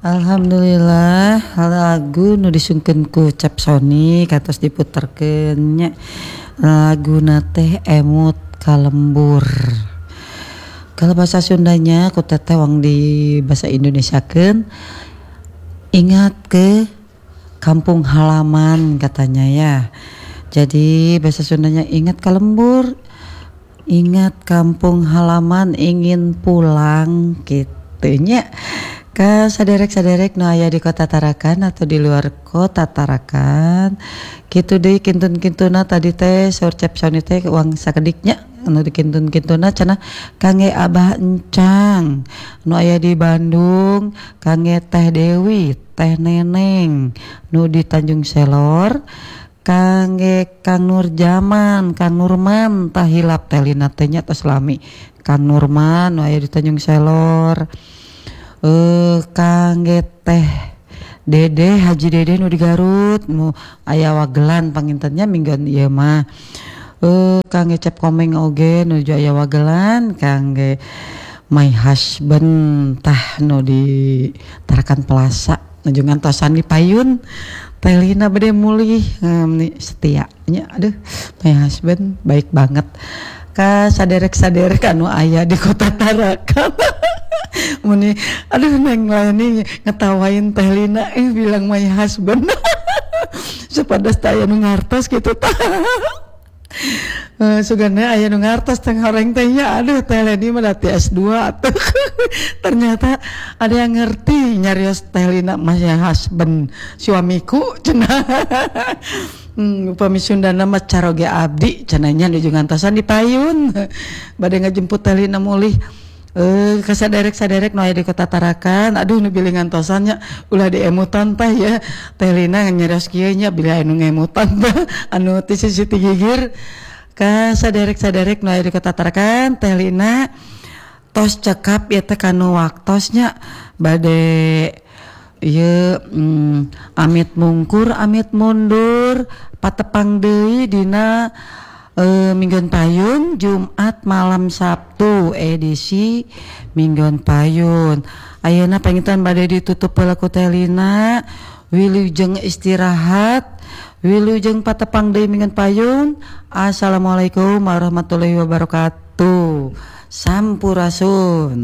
Alhamdulillah lagu nu disungkeun ku Cap Sony katos diputerkeun nya laguna teh emut kalembur. Kalau bahasa Sundanya ku teteh wang di bahasa Indonesiakeun ingat ke kampung halaman katanya ya. Jadi bahasa Sundanya ingat kalembur, ingat kampung halaman, ingin pulang gitu nya. Ka saderek-saderek nu aya di Kota Tarakan atau di luar Kota Tarakan kitu deui kintun-kintuna tadi teh saur Cap Sony teh uang sakediknya anu dikintun-kintuna cenah kangge Abah Encang nu aya di Bandung, kangge Teh Dewi, Teh Neneng nu di Tanjung Selor, kangge Kang Nurjaman, Kang Nurman tah hilap teh lina teh nya tos lami Kang Nurman nu aya di Tanjung Selor. Kangge Teh Dede Haji Dede nu di Garut nu aya wagelan pangintennya minggon ieu mah. Kangge Cap Komeng oge nu aya wagelan, kangge my husband tah nu di Tarakan Plaza nu ngantosan di Payun teh lina bade mulih setia nya aduh my husband baik banget. Ka saderek-saderek anu aya di Kota Tarakan muni aduh neng Lani ngetawain teh lina bilang my husband sepadas teh anu ngartos gitu tah sugana aya nu ngartos teh horeng teh nya aduh teh Lani mah da S2 atuh ternyata ada yang ngerti nyarios teh lina my husband suamiku cenah upami Sundana mah caroge abdi cenanya nuju ngantosan di Payun bade ngajemput teh lina mulih kasaderek-saderek nu aya di Kota Tarakan aduh nu bilih ngantosannya ulah diemutan teh ya teh lina nyarios kieu nya bilih anu ngemutan teh anu ti sisi gigir. Kasaderek-saderek nu aya di Kota Tarakan teh lina tos cekap ya teh kanu waktosnya bade ieu amit mungkur amit mundur patepang deui dina Minggon Payun Jumat malam Sabtu edisi Minggon Payun. Ayeuna pangitan bade ditutup heula ku teh lina wilujeng istirahat wilujeng patepang deui Minggon Payun. Assalamualaikum warahmatullahi wabarakatuh. Sampurasun.